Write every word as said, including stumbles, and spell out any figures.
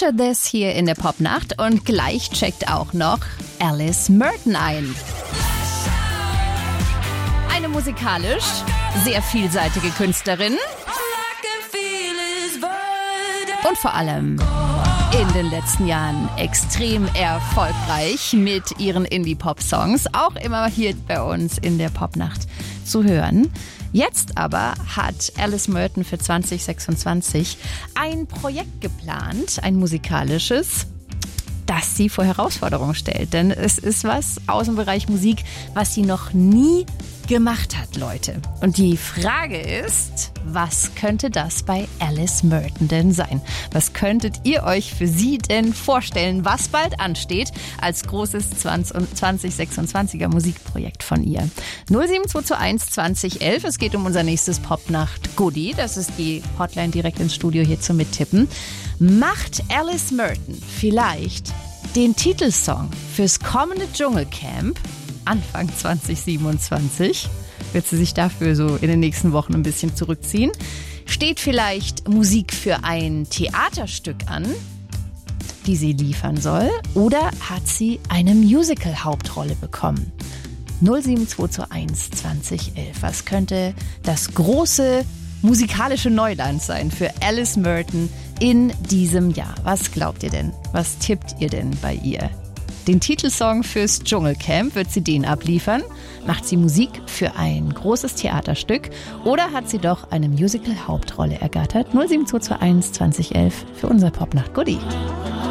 Picture This hier in der Popnacht und gleich checkt auch noch Alice Merton ein. Eine musikalisch sehr vielseitige Künstlerin und vor allem in den letzten Jahren extrem erfolgreich mit ihren Indie-Pop-Songs, auch immer hier bei uns in der Popnacht zu hören. Jetzt aber hat Alice Merton für zwanzig sechsundzwanzig ein Projekt geplant, ein musikalisches, das sie vor Herausforderungen stellt. Denn es ist was aus dem Bereich Musik, was sie noch nie gemacht hat, Leute. Und die Frage ist, was könnte das bei Alice Merton denn sein? Was könntet ihr euch für sie denn vorstellen, was bald ansteht als großes zwanzig sechsundzwanziger Musikprojekt von ihr? null sieben zwei zwei eins zwanzig elf, es geht um unser nächstes Popnacht-Goodie. Das ist die Hotline direkt ins Studio hier zum Mittippen. Macht Alice Merton vielleicht den Titelsong fürs kommende Dschungelcamp Anfang zwanzig siebenundzwanzig? Wird sie sich dafür so in den nächsten Wochen ein bisschen zurückziehen? Steht vielleicht Musik für ein Theaterstück an, die sie liefern soll? Oder hat sie eine Musical-Hauptrolle bekommen? null sieben zwei zwei eins zwanzig elf. Was könnte das große musikalische Neuland sein für Alice Merton in diesem Jahr? Was glaubt ihr denn? Was tippt ihr denn bei ihr? Den Titelsong fürs Dschungelcamp, wird sie den abliefern? Macht sie Musik für ein großes Theaterstück? Oder hat sie doch eine Musical-Hauptrolle ergattert? null sieben zwei zwei eins zwanzig elf für unser Popnacht-Goodie.